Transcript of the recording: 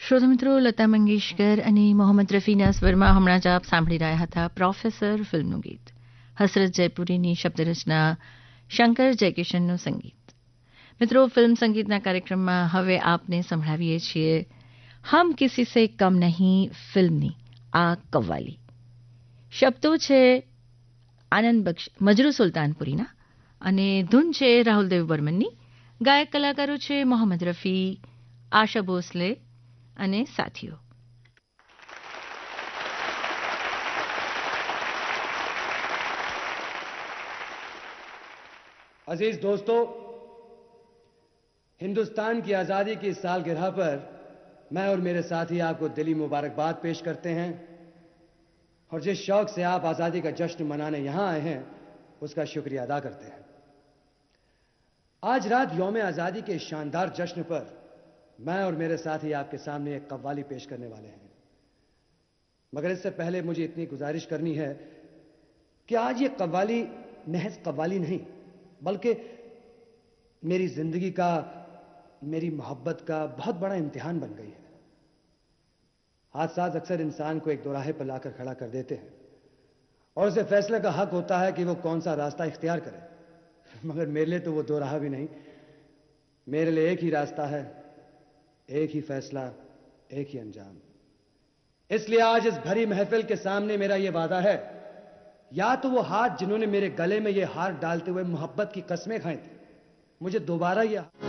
શ્રોતા મિત્રો, લતા મંગેશકર અને મોહમ્મદ રફીના સ્વરમાં હમણાં જ આપ સાંભળી રહ્યા હતા પ્રોફેસર ફિલ્મનું ગીત. હસરત જયપુરીની શબ્દરચના, શંકર જયકિશનનું સંગીત. મિત્રો, ફિલ્મ સંગીતના કાર્યક્રમમાં હવે આપને સંભળાવીએ છીએ હમ કિસી સે કમ નહીં ફિલ્મની આ કવ્વાલી. શબ્દો છે આનંદ બક્ષ મજરૂ સુલતાનપુરીના અને ધૂન છે રાહુલ દેવ બર્મનની. ગાયક કલાકારો છે મોહમ્મદ રફી, આશા ભોસલે અને સાથીઓ. अजीज दोस्तों, हिंदुस्तान की आज़ादी की सालगिरह पर मैं और मेरे साथी आपको दिली मुबारकबाद पेश करते हैं और जिस शौक से आप आज़ादी का जश्न मनाने यहां आए हैं उसका शुक्रिया अदा करते हैं. आज रात यौम आज़ादी के शानदार जश्न पर मैं और मेरे साथी आपके सामने एक कव्वाली पेश करने वाले हैं. मगर इससे पहले मुझे इतनी गुजारिश करनी है कि आज ये कव्वाली महज कव्वाली नहीं बल्कि मेरी जिंदगी का, मेरी मोहब्बत का बहुत बड़ा इम्तिहान बन गई है. हादसात अक्सर इंसान को एक दोराहे पर लाकर खड़ा कर देते हैं और उसे फैसले का हक होता है कि वो कौन सा रास्ता इख्तियार करे. मगर मेरे लिए तो वो दोराहा भी नहीं, मेरे लिए एक ही रास्ता है, एक ही फैसला, एक ही अंजाम. इसलिए आज इस भरी महफिल के सामने मेरा यह वादा है, या तो वो हाथ जिन्होंने मेरे गले में ये हार डालते हुए मोहब्बत की कस्में खाई थी, मुझे दोबारा यह